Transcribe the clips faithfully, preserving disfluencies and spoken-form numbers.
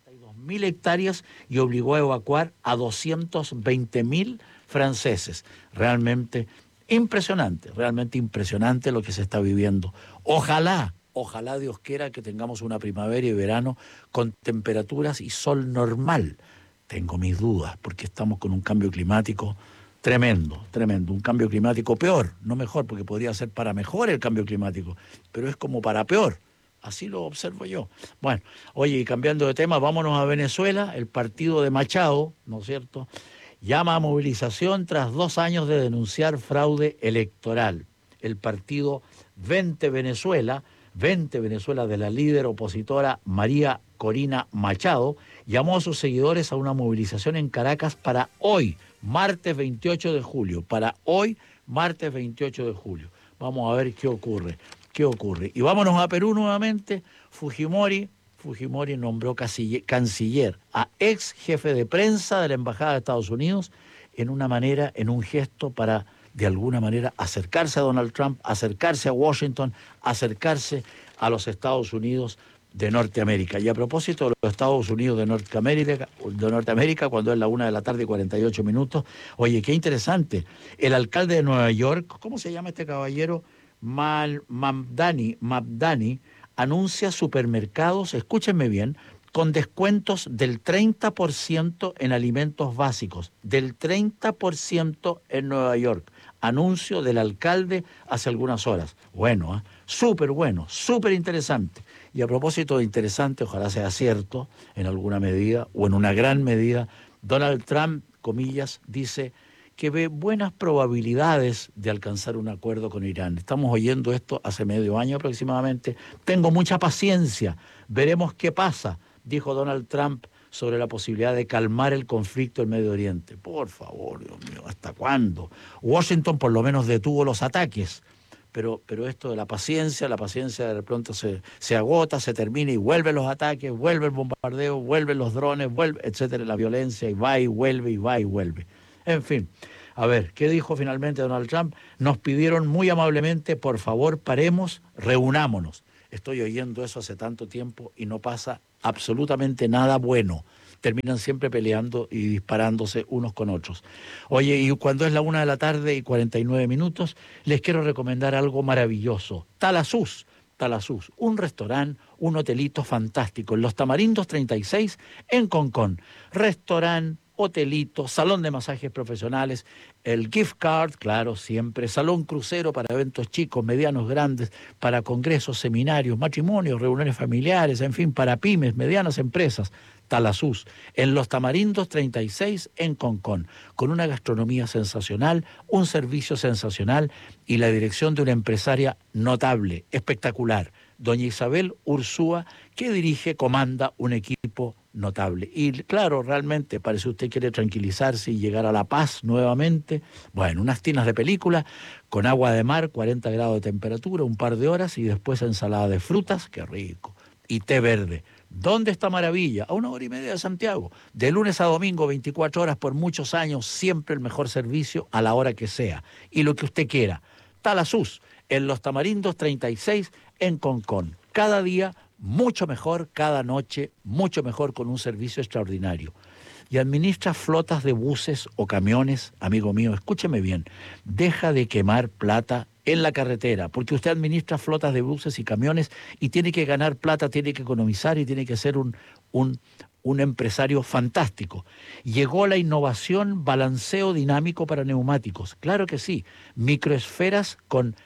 cuarenta y dos mil hectáreas y obligó a evacuar a doscientos veinte mil franceses. Realmente impresionante, realmente impresionante lo que se está viviendo. Ojalá, ojalá Dios quiera que tengamos una primavera y verano con temperaturas y sol normal. Tengo mis dudas porque estamos con un cambio climático tremendo, tremendo. Un cambio climático peor, no mejor, porque podría ser para mejor el cambio climático, pero es como para peor. Así lo observo yo. Bueno, oye, y cambiando de tema, vámonos a Venezuela. El partido de Machado, ¿no es cierto?, llama a movilización tras dos años de denunciar fraude electoral. El partido Vente Venezuela, Vente Venezuela de la líder opositora María Corina Machado, llamó a sus seguidores a una movilización en Caracas para hoy, martes veintiocho de julio, para hoy, martes veintiocho de julio. Vamos a ver qué ocurre, qué ocurre. Y vámonos a Perú nuevamente. Fujimori, Fujimori nombró canciller a ex jefe de prensa de la Embajada de Estados Unidos en una manera, en un gesto para, de alguna manera, acercarse a Donald Trump, acercarse a Washington, acercarse a los Estados Unidos de Norteamérica. Y a propósito de los Estados Unidos de Norteamérica, de Norteamérica, cuando es la una de la tarde y cuarenta y ocho minutos, oye, qué interesante, el alcalde de Nueva York, ¿cómo se llama este caballero? Mal, Mamdani, Mamdani, anuncia supermercados, escúchenme bien, con descuentos del treinta por ciento en alimentos básicos, del treinta por ciento en Nueva York. Anuncio del alcalde hace algunas horas. Bueno, ¿eh? Súper bueno, súper interesante. Y a propósito de interesante, ojalá sea cierto en alguna medida o en una gran medida, Donald Trump, comillas, dice que ve buenas probabilidades de alcanzar un acuerdo con Irán. Estamos oyendo esto hace medio año aproximadamente. Tengo mucha paciencia, veremos qué pasa, dijo Donald Trump sobre la posibilidad de calmar el conflicto en Medio Oriente. Por favor, Dios mío, ¿hasta cuándo? Washington por lo menos detuvo los ataques, pero, pero esto de la paciencia, la paciencia de pronto se, se agota, se termina y vuelven los ataques, vuelve el bombardeo, vuelven los drones, vuelve, etcétera, la violencia, y va y vuelve, y va y vuelve. En fin, a ver, ¿qué dijo finalmente Donald Trump? Nos pidieron muy amablemente, por favor, paremos, reunámonos. Estoy oyendo eso hace tanto tiempo y no pasa absolutamente nada bueno. Terminan siempre peleando y disparándose unos con otros. Oye, y cuando es la una de la tarde y cuarenta y nueve minutos, les quiero recomendar algo maravilloso. Talasus. Talasus, un restaurante, un hotelito fantástico en Los Tamarindos treinta y seis en Concón. Restaurante, hotelito, salón de masajes profesionales, el gift card, claro, siempre, salón crucero para eventos chicos, medianos, grandes, para congresos, seminarios, matrimonios, reuniones familiares, en fin, para pymes, medianas empresas. Talasus, en Los Tamarindos treinta y seis en Concón, con una gastronomía sensacional, un servicio sensacional y la dirección de una empresaria notable, espectacular, doña Isabel Ursúa, que dirige, comanda un equipo notable. Y claro, realmente, para si usted quiere tranquilizarse y llegar a la paz nuevamente, bueno, unas tinas de película con agua de mar, cuarenta grados de temperatura, un par de horas y después ensalada de frutas, qué rico, y té verde. ¿Dónde está Maravilla? A una hora y media de Santiago. De lunes a domingo, veinticuatro horas por muchos años, siempre el mejor servicio a la hora que sea. Y lo que usted quiera. Talasus, en Los Tamarindos treinta y seis en Concón. Cada día mucho mejor, cada noche mucho mejor, con un servicio extraordinario. Y administra flotas de buses o camiones, amigo mío, escúcheme bien, deja de quemar plata en la carretera, porque usted administra flotas de buses y camiones y tiene que ganar plata, tiene que economizar y tiene que ser un, un, un empresario fantástico. Llegó la innovación balanceo dinámico para neumáticos, claro que sí, microesferas con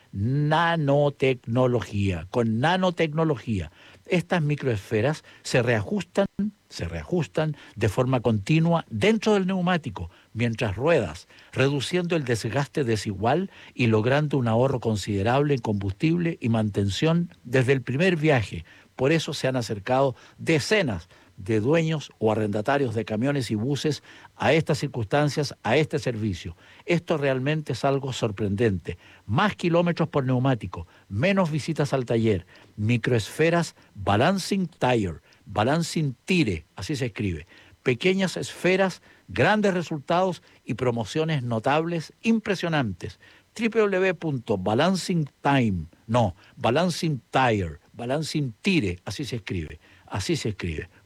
nanotecnología, con nanotecnología. Estas microesferas se reajustan, se reajustan de forma continua dentro del neumático, mientras ruedas, reduciendo el desgaste desigual y logrando un ahorro considerable en combustible y mantención desde el primer viaje. Por eso se han acercado decenas de dueños o arrendatarios de camiones y buses a estas circunstancias, a este servicio. Esto realmente es algo sorprendente. Más kilómetros por neumático, menos visitas al taller, microesferas Balancing Tire, Balancing Tire, así se escribe. Pequeñas esferas, grandes resultados y promociones notables, impresionantes. doble u doble u doble u punto balancing time, no, Balancing Tire, Balancing Tire, así se escribe, así se escribe.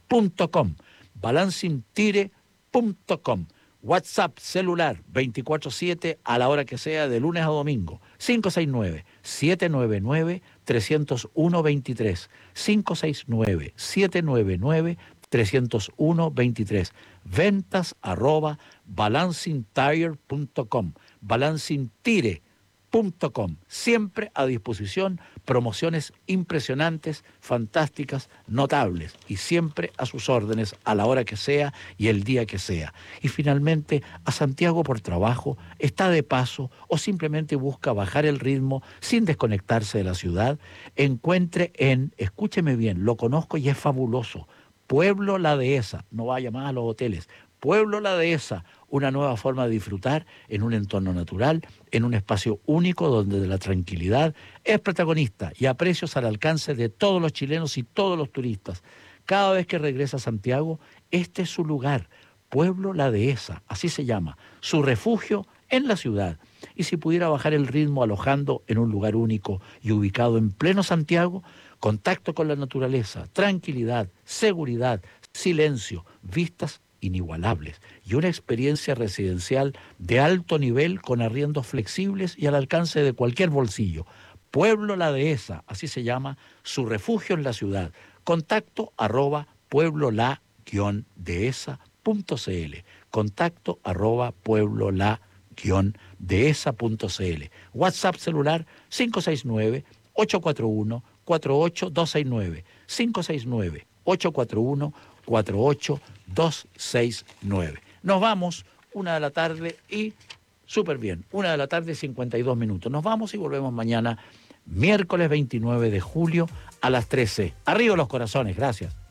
punto com, balancing tire punto com. WhatsApp celular veinticuatro siete a la hora que sea, de lunes a domingo, cinco seis nueve, siete nueve nueve, tres cero uno, veintitrés, cinco seis nueve, siete nueve nueve, tres cero uno, veintitrés. Ventas arroba balancing tire punto com, balancing tire punto com. Siempre a disposición, promociones impresionantes, fantásticas, notables, y siempre a sus órdenes a la hora que sea y el día que sea. Y finalmente, a Santiago por trabajo, está de paso o simplemente busca bajar el ritmo sin desconectarse de la ciudad, encuentre en, escúcheme bien, lo conozco y es fabuloso, Pueblo La Dehesa. No vaya más a los hoteles. Pueblo La Dehesa, una nueva forma de disfrutar en un entorno natural, en un espacio único donde la tranquilidad es protagonista y a precios al alcance de todos los chilenos y todos los turistas. Cada vez que regresa a Santiago, este es su lugar, Pueblo La Dehesa, así se llama, su refugio en la ciudad. Y si pudiera bajar el ritmo alojando en un lugar único y ubicado en pleno Santiago, contacto con la naturaleza, tranquilidad, seguridad, silencio, vistas inigualables y una experiencia residencial de alto nivel con arriendos flexibles y al alcance de cualquier bolsillo. Pueblo La Dehesa, así se llama, su refugio en la ciudad. Contacto arroba pueblo la guion dehesa punto cl. Contacto arroba pueblo la guion dehesa punto cl. WhatsApp celular cinco seis nueve, ocho cuatro uno, cuatro ocho dos seis nueve, cinco seis nueve, ocho cuatro uno, cuatro ocho dos seis nueve. Nos vamos, una de la tarde y súper bien, una de la tarde cincuenta y dos minutos. Nos vamos y volvemos mañana, miércoles veintinueve de julio a las trece. Arriba los corazones, gracias.